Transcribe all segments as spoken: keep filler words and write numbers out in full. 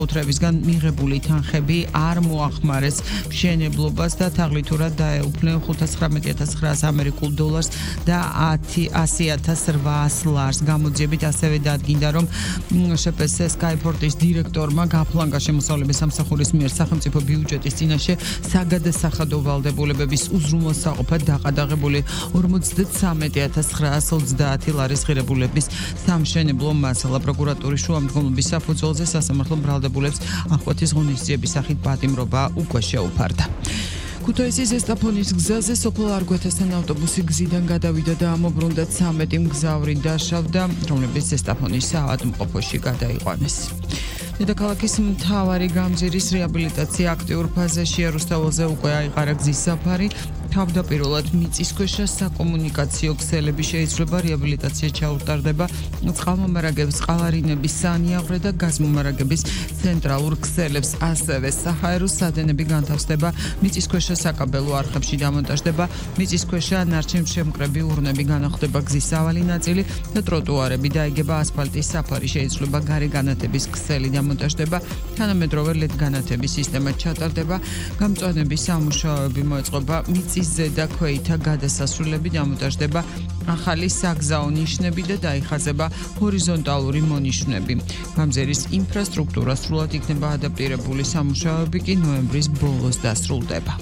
უთრებისგან მიღებული თანხები არ მოახმარეს მშენებლობას და თაღლითურად დაეუფლნენ ხუთას ცხრამეტი ათას ცხრაას ამერიკულ დოლარს და ასი ათას რვაას ლარს. გამოძიებით ასევე დადგინდა, რომ შპს სკაიფორტის დირექტორმა გაფლანგა შემოსავლების სამსახურის მიერ სახელმწიფო ბიუჯეტის წინაშე საგადასახადო ვალდებულებების უზრუნველსაყოფად დაყადაღებული ორმოცდათვრამეტი ათას ცხრაას ოცდაათი ლარის ღირებულების სამშენებლო მასალა. პროკურატურის შუამდგომლობის საფუძველზე სასამართლო ბრალდებულებს ახკვეთის ღონისძიების სახით პატიმრობა უკვე შეუფარდა. ქუთაისის ზესტაფონის გზაზე სოფელ არგვეთასთან ავტობუსი გზიდან გადავიდა და ამობრუნდა ცამეტი მგზავრი დაშავდა, რომლებიც ზესტაფონის საავადმყოფოში გადაიყვანეს. დედაქალაქის მთავარი გამზირის რეაბილიტაცია აქტიურ ფაზაშია. რუსთაველზე უკვე აიყარა გზის საფარი. თავდაპირველად მიწისქვეშა საკომუნიკაციო ქსელები შეიძლება რეაბილიტაცია ჩაუტარდება წყალმომარაგების წყალარინების საანიაღვრე და გაზმომარაგების ცენტრალურ ქსელებს. ასევე საჰაერო სადენები განთავსდება, მიწისქვეშა საკაბელო არხებში დამონტაჟდება, მიწისქვეშა ნარჩენშემკრები ურნები განახლდება გზის სავალი ნაწილი და ტროტუარები დაიგება ასფალტის საფარი. შეიძლება გარეგანათების ქსელი დამონტაჟდება, თანამედროვე ლედ განათების სისტემა ჩატარდება, გამწვანების სამუშაოები მოეწყობა, მიწის ზედა ქვეითა გადასასვლელები დამონტაჟდება, ახალი საგზაო ნიშნები და დაიხაზება ჰორიზონტალური მონიშნები. გამზირის ინფრასტრუქტურა სრულად იქნება ადაპტირებული, სამუშაოები კი ნოემბრის ბოლოს დასრულდება.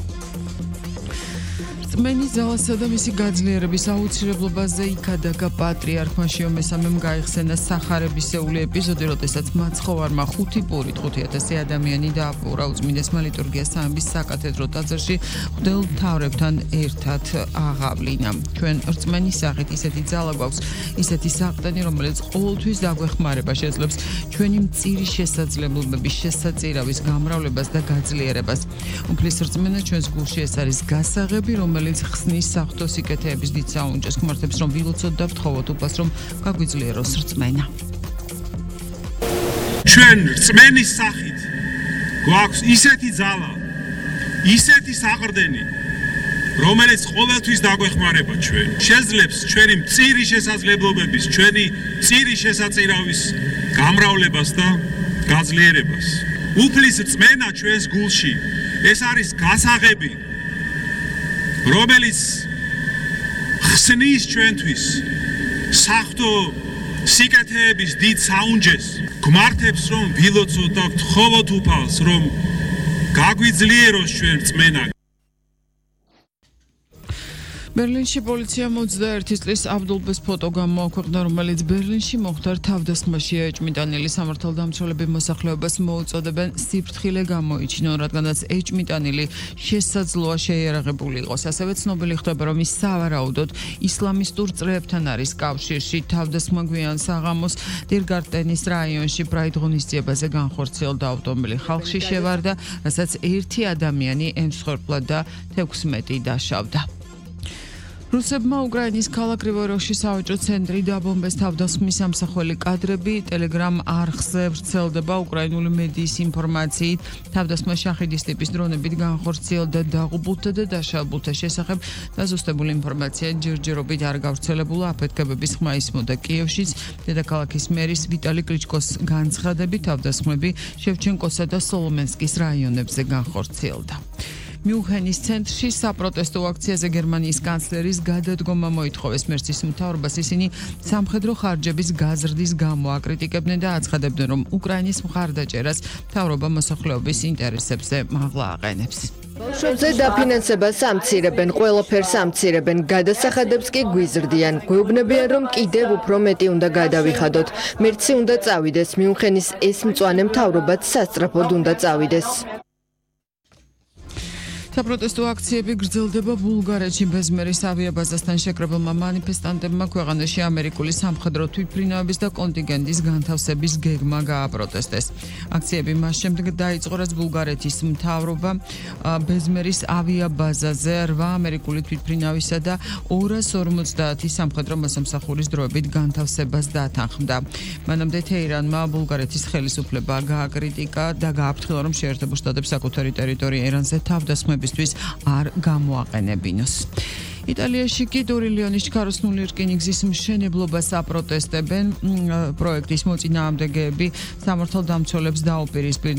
რწმენის ძალასა და მისი გაძლიერების აუცილებლობაზე იქადაგა პატრიარქმა შიო მესამემ გაიხსენა სახარებისეული ეპიზოდი, როდესაც მაცხოვარმა ხუთი პურით ხუთი ათასი ადამიანი დააპყურა უწმინდესმა ლიტურგიას სამების საკათედრო ტაძარში მღვდელმთავრებთან ერთად აღავლინა. ჩვენ რწმენის სახით ისეთი ძალა გვაქვს, ისეთი საყრდენი, რომელიც ყოველთვის დაგვეხმარება, შეძლებს ჩვენი მწირი შესაძლებლობების შესაწირავის გამრავლებას და გაძლიერებას. უფლის რწმენა ჩვენს გულში ეს არის გასაღები, რომელიც ხსნის საღვთო სიკეთეების დიდ საუნჯეს, გმართებს რომ ვილოცოთ და ვთხოვოთ უფალს რომ გაგვიძლიეროს რწმენა. ჩვენ რწმენის სახით გვაქვს ისეთი ძალა, ისეთი საყრდენი, რომელიც ყოველთვის დაგვეხმარება ჩვენ. შეძლებს ჩვენი მწირი შესაძლებლობების, ჩვენი მწირი შესაწირავის გამრავლებას და გაძლიერებას. უფლის რწმენა ჩვენს გულში ეს არის გასაღები, რომელიც ხსნის ჩვენთვის საღვთო სიკეთეების დიდ საუნჯეს, გმართებს რომ ვილოცოთ და ვთხოვოთ უფალს რომ გაგვიძლიეროს ჩვენ რწმენა. ბერლინში პოლიციამ ოცდაერთი წლის აბდულბეს ფოტო გამოაქვეყნა, რომელიც ბერლინში მოხდარ თავდასხმაში ეჭმიტანილი სამართალდამცველები მოსახლეობას მოუწოდებენ სიფრთხილე გამოიჩინონ, რადგანაც ეჭმიტანილი შესაძლოა შეიარაღებული იყოს. ასევე ცნობილი ხდება, რომ ის სავარაუდოდ ისლამისტურ წრეებთან არის კავშირში. თავდასხმა გვიან საღამოს დირგარტენის რაიონში პრაიდ ღონისძიებაზე განხორციელდა ავტომობილი ხალხში შევარდა, რასაც ერთი ადამიანი ემსხვერპლა და თექვსმეტი დაშავდა. რუსებმა უკრაინის ქალაქ რივოროში სავაჭრო ცენტრი დაბომბეს. თავდასხმის ამსახველი კადრები ტელეგრამ არხზე ვრცელდება. უკრაინული მედიის ინფორმაციით თავდასხმა შაჰიდის ტიპის დრონებით განხორციელდა დაღუპულთა და დაშავებულთა შესახებ დაზუსტებული ინფორმაცია ჯერჯერობით არ გავრცელებულა. აფეთქებების ხმა ისმოდა კიევშიც. დედაქალაქის მერის ვიტალი კლიჩკოს განცხადებით თავდასხმები შევჩენკოსა და სოლომენსკის რაიონებზე განხორციელდა. მიუნხენის ცენტრში საპროტესტო აქციაზე გერმანიის კანცლერის გადადგომა მოითხოვეს. მერცის მთავრობას ისინი სამხედრო ხარჯების გაზრდის გამო აკრიტიკებდნენ და აცხადებდნენ, რომ უკრაინის მხარდაჭერას მთავრობა მოსახლეობის ინტერესებზე მაღლა აყენებს. ბავშვებზე დაფინანსებას ამცირებენ, ყველაფერს ამცირებენ, გადასახადებს კი გვიზრდიან. გვეუბნებიან, რომ კიდევ უფრო მეტი უნდა გადავიხადოთ. მერცი უნდა წავიდეს, მიუნხენის ეს მწვანე მთავრობაც სასწრაფოდ უნდა წავიდეს. საპროტესტო აქციები გრძელდება ბულგარეთში. ბეზმერის ავიაბაზასთან შეკრებილმა მანიფესტანტებმა ქვეყანაში ამერიკული სამხედრო თვითმფრინავების და კონტინგენტის განთავსების გეგმა გააპროტესტეს. აქციები მას შემდეგ დაიწყო, რაც ბულგარეთის მთავრობა ბეზმერის ავიაბაზაზე რვა ამერიკული თვითმფრინავისა და ორას ორმოცდაათი სამხედრო მოსამსახურის დროებით განთავსებას დათანხმდა. მანამდე თეირანმა ბულგარეთის ხელისუფლება გააკრიტიკა და გააფრთხილა, რომ შეერთებულ შტატებს საკუთარი ტერიტორია ირანზე თავდასხმების არ გამოაყენებინოს. იტალიაში კი ტურილიონის ჩქაროსნული რკინიგზის მშენებლობას აპროტესტებენ პროექტის მოწინააღმდეგეები სამართალდამცველებს დაუპირისპირდნენ